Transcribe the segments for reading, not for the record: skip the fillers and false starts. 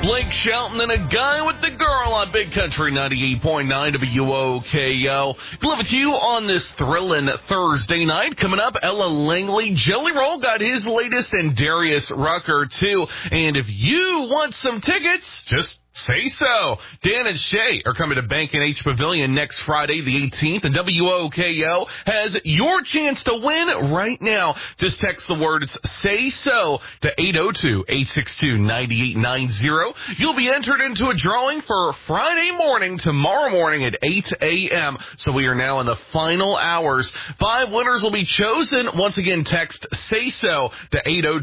Blake Shelton and a guy with the girl on Big Country 98.9 WOKO. Deliver to you on this thrilling Thursday night. Coming up, Ella Langley, Jelly Roll got his latest, and Darius Rucker too. And if you want some tickets, just say so. Dan and Shay are coming to Bank & H Pavilion next Friday, the 18th, and WOKO has your chance to win right now. Just text the words "say so" to 802-862-9890. You'll be entered into a drawing for Friday morning, tomorrow morning at 8 a.m. So we are now in the final hours. 5 winners will be chosen. Once again, text "say so" to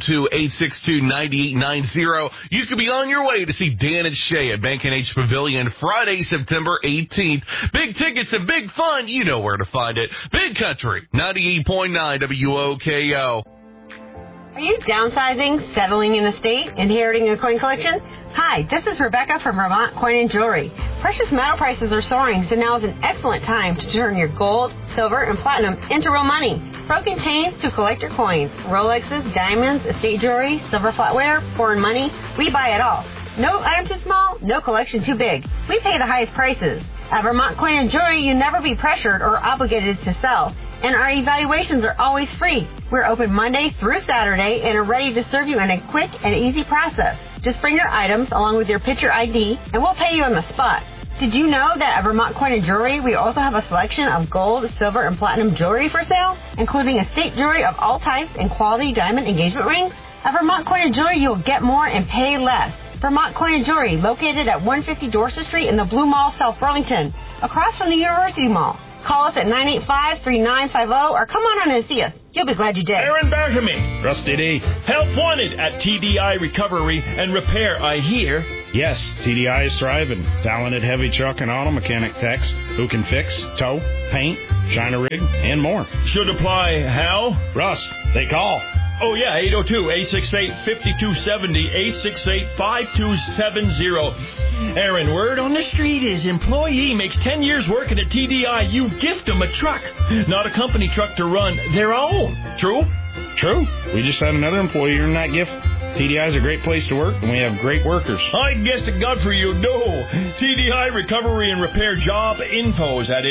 802-862-9890. You could be on your way to see Dan and Shay at Bank & H Pavilion Friday, September 18th. Big tickets and big fun. You know where to find it. Big Country 98.9 WOKO. Are you downsizing, settling in a state, inheriting a coin collection? Hi, this is Rebecca from Vermont Coin & Jewelry. Precious metal prices are soaring, so now is an excellent time to turn your gold, silver, and platinum into real money. Broken chains to collector coins, Rolexes, diamonds, estate jewelry, silver flatware, foreign money. We buy it all. No item too small, no collection too big. We pay the highest prices. At Vermont Coin & Jewelry, you never be pressured or obligated to sell, and our evaluations are always free. We're open Monday through Saturday and are ready to serve you in a quick and easy process. Just bring your items along with your picture ID, and we'll pay you on the spot. Did you know that at Vermont Coin & Jewelry, we also have a selection of gold, silver, and platinum jewelry for sale, including estate jewelry of all types and quality diamond engagement rings? At Vermont Coin & Jewelry, you'll get more and pay less. Vermont Coin & Jewelry, located at 150 Dorset Street in the Blue Mall, South Burlington, across from the University Mall. Call us at 985-3950 or come on in and see us. You'll be glad you did. Aaron Bartamy. Rusty D. Help wanted at TDI Recovery and Repair, I hear. Yes, TDI is thriving. Talented heavy truck and auto mechanic techs who can fix, tow, paint, shine a rig, and more. Should apply how? Russ, they call. Oh, yeah, 802-868-5270, 868-5270. Aaron, word on the street is employee makes 10 years working at TDI. You gift them a truck, not a company truck to run, their own. True? True. We just had another employee earn that gift. TDI is a great place to work, and we have great workers. I guess to God for you, no. TDI Recovery and Repair Job Infos at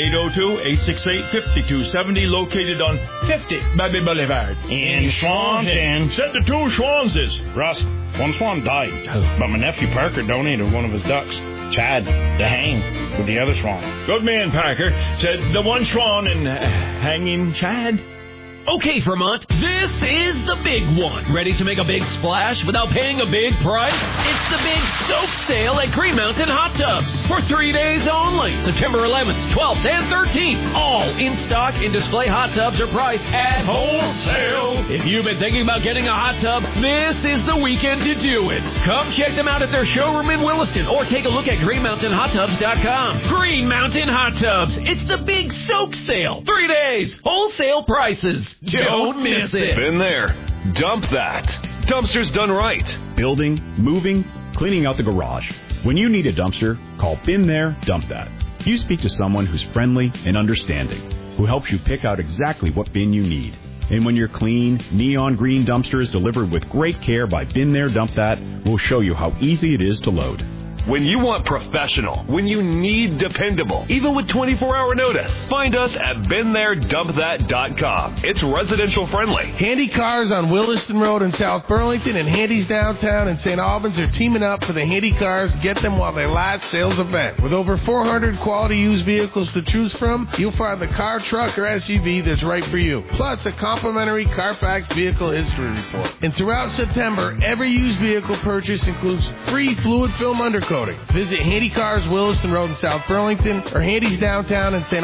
802-868-5270, located on 50 Baby Boulevard. In Swanton. Said the 2 Schwanses. Russ, one swan died, but my nephew Parker donated one of his ducks, Chad, to hang with the other swan. Good man, Parker. Said the one swan and hanging Chad. Okay, Vermont, this is the big one. Ready to make a big splash without paying a big price? It's the big soak sale at Green Mountain Hot Tubs for 3 days only. September 11th, 12th, and 13th. All in stock and display hot tubs are priced at wholesale. If you've been thinking about getting a hot tub, this is the weekend to do it. Come check them out at their showroom in Williston or take a look at GreenMountainHotTubs.com. Green Mountain Hot Tubs. It's the big soak sale. 3 days. Wholesale prices. Don't miss it. Been there. Dump that. Dumpsters done right. Building, moving, cleaning out the garage. When you need a dumpster, call Been There, Dump That. You speak to someone who's friendly and understanding, who helps you pick out exactly what bin you need. And when your clean, neon green dumpster is delivered with great care by Been There, Dump That, we'll show you how easy it is to load. When you want professional, when you need dependable, even with 24-hour notice, find us at BeenThereDumpThat.com. It's residential friendly. Handy Cars on Williston Road in South Burlington and Handy's downtown in St. Albans are teaming up for the Handy Cars Get Them While They Last sales event. With over 400 quality used vehicles to choose from, you'll find the car, truck, or SUV that's right for you. Plus a complimentary Carfax vehicle history report. And throughout September, every used vehicle purchase includes free fluid film undercoat. Visit Handy Cars, Williston Road in South Burlington, or Handy's downtown in St.